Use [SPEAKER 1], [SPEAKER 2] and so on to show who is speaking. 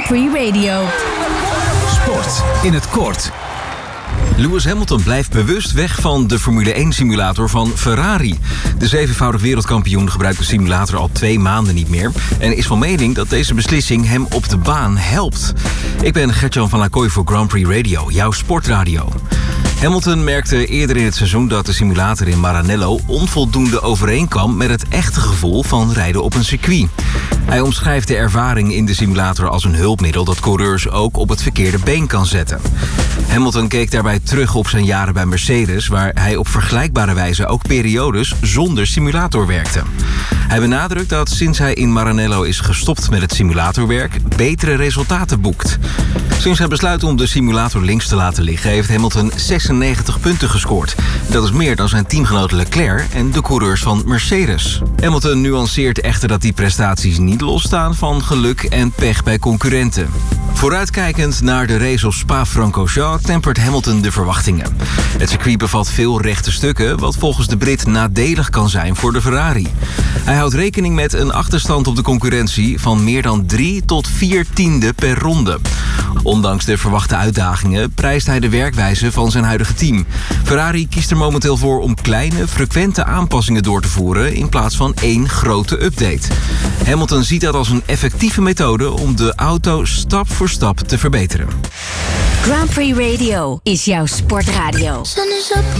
[SPEAKER 1] Prix Radio.
[SPEAKER 2] Sport in het kort. Lewis Hamilton blijft bewust weg van de Formule 1-simulator van Ferrari. De zevenvoudig wereldkampioen gebruikt de simulator al 2 maanden niet meer en is van mening dat deze beslissing hem op de baan helpt. Ik ben Gert-Jan van Acquoy voor Grand Prix Radio, jouw sportradio. Hamilton merkte eerder in het seizoen dat de simulator in Maranello onvoldoende overeenkwam met het echte gevoel van rijden op een circuit. Hij omschrijft de ervaring in de simulator als een hulpmiddel dat coureurs ook op het verkeerde been kan zetten. Hamilton keek daarbij terug op zijn jaren bij Mercedes, waar hij op vergelijkbare wijze ook periodes zonder simulator werkte. Hij benadrukt dat sinds hij in Maranello is gestopt met het simulatorwerk, betere resultaten boekt. Sinds zijn besluit om de simulator links te laten liggen, heeft Hamilton 96 punten gescoord. Dat is meer dan zijn teamgenoot Leclerc en de coureurs van Mercedes. Hamilton nuanceert echter dat die prestaties niet losstaan van geluk en pech bij concurrenten. Vooruitkijkend naar de race op Spa-Francorchamps tempert Hamilton de verwachtingen. Het circuit bevat veel rechte stukken, wat volgens de Brit nadelig kan zijn voor de Ferrari. Hij houdt rekening met een achterstand op de concurrentie van meer dan 3 tot 4 tiende per ronde. Ondanks de verwachte uitdagingen prijst hij de werkwijze van zijn huidige team. Ferrari kiest er momenteel voor om kleine, frequente aanpassingen door te voeren in plaats van 1 grote update. Hamilton ziet dat als een effectieve methode om de auto stap voor stap te verbeteren.
[SPEAKER 1] Grand Prix Radio is jouw sportradio.